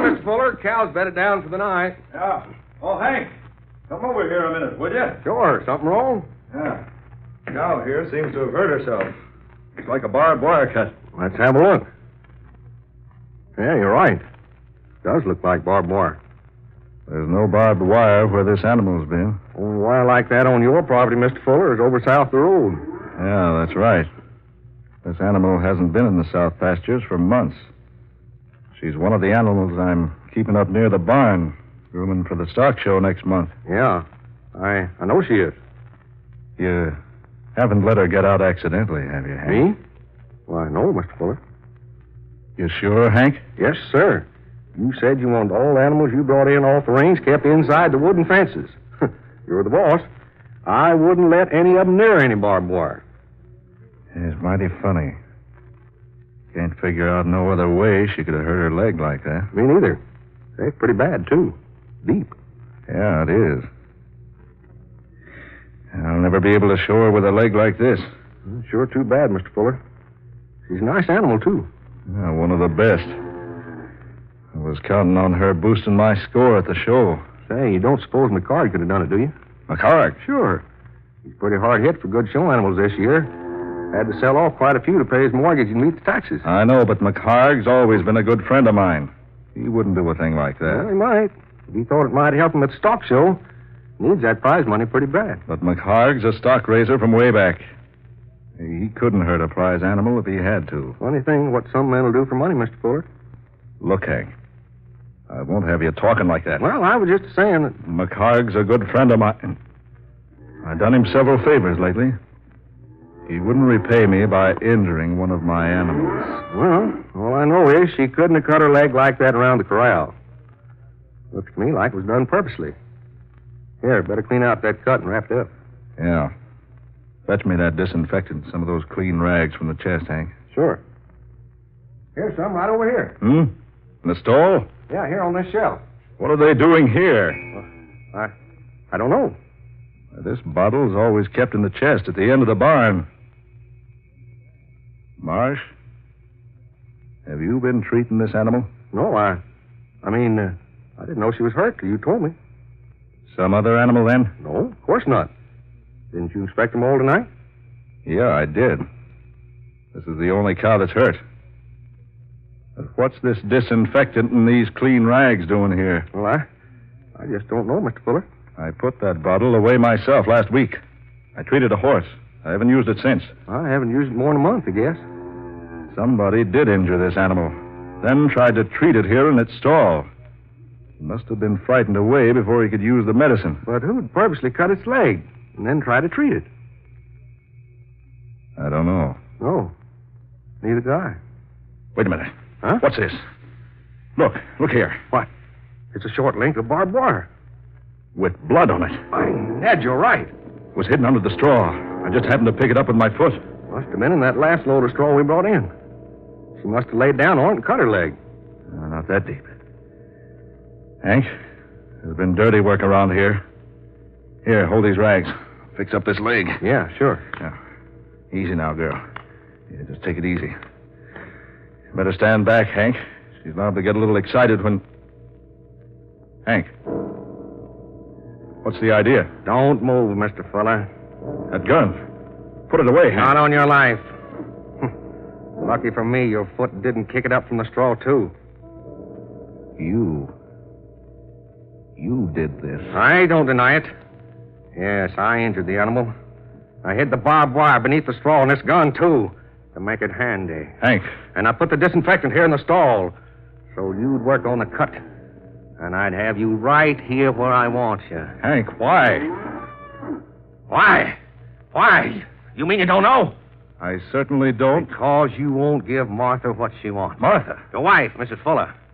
Mr. Fuller. Cow's bedded down for the night. Yeah. Oh, Hank, come over here a minute, would you? Sure. Something wrong? Yeah. Cow here seems to have hurt herself. It's like a barbed wire cut. Let's have a look. Yeah, you're right. Does look like barbed wire. There's no barbed wire where this animal's been. A wire like that on your property, Mr. Fuller, is over south the road. Yeah, that's right. This animal hasn't been in the south pastures for months. She's one of the animals I'm keeping up near the barn, grooming for the stock show next month. Yeah, I know she is. You haven't let her get out accidentally, have you, Hank? Me? Why, no, Mr. Fuller. You sure, Hank? Yes, sir. You said you wanted all the animals you brought in off the range kept inside the wooden fences. You're the boss. I wouldn't let any of them near any barbed wire. It's mighty funny. Can't figure out no other way she could have hurt her leg like that. Me neither. It's pretty bad, too. Deep. Yeah, it is. I'll never be able to show her with a leg like this. Sure too bad, Mr. Fuller. She's a nice animal, too. Yeah, one of the best. I was counting on her boosting my score at the show. Say, you don't suppose McCard could have done it, do you? McCarg? Sure. He's pretty hard hit for good show animals this year. Had to sell off quite a few to pay his mortgage and meet the taxes. I know, but McCarg's always been a good friend of mine. He wouldn't do a thing like that. Well, he might. If he thought it might help him at the stock show. Needs that prize money pretty bad. But McCarg's a stock raiser from way back. He couldn't hurt a prize animal if he had to. Funny thing what some men will do for money, Mr. Fuller. Look, Hank, I won't have you talking like that. Well, I was just saying that... McCarg's a good friend of mine. I've done him several favors lately. He wouldn't repay me by injuring one of my animals. Well, all I know is she couldn't have cut her leg like that around the corral. Looks to me like it was done purposely. Here, better clean out that cut and wrap it up. Yeah. Fetch me that disinfectant, some of those clean rags from the chest, Hank. Sure. Here's some right over here. In the stall? Yeah, here on this shelf. What are they doing here? Well, I don't know. This bottle's always kept in the chest at the end of the barn. Marsh, have you been treating this animal? No, I didn't know she was hurt till you told me. Some other animal, then? No, of course not. Didn't you inspect them all tonight? Yeah, I did. This is the only cow that's hurt. But what's this disinfectant and these clean rags doing here? Well, I just don't know, Mr. Fuller. I put that bottle away myself last week. I treated a horse. I haven't used it since. I haven't used it more than a month, I guess. Somebody did injure this animal, then tried to treat it here in its stall. He must have been frightened away before he could use the medicine. But who'd purposely cut its leg and then try to treat it? I don't know. No, neither do I. Wait a minute. Huh? What's this? Look here. What? It's a short length of barbed wire. With blood on it. By Ned, you're right. It was hidden under the straw. I just happened to pick it up with my foot. Must have been in that last load of straw we brought in. She must have laid down on it and cut her leg. No, not that deep. Hank, there's been dirty work around here. Here, hold these rags. Fix up this leg. Yeah, sure. Now, easy now, girl. Yeah, just take it easy. Better stand back, Hank. She's liable to get a little excited when... Hank. What's the idea? Don't move, Mr. Fuller. That gun. Put it away, Hank. Not on your life. Lucky for me, your foot didn't kick it up from the straw, too. You did this. I don't deny it. Yes, I injured the animal. I hid the barbed wire beneath the straw and this gun, too, to make it handy. Hank. And I put the disinfectant here in the stall so you'd work on the cut. And I'd have you right here where I want you. Hank, why? Why? Why? You mean you don't know? I certainly don't. Because you won't give Martha what she wants. Martha? Your wife, Mrs. Fuller.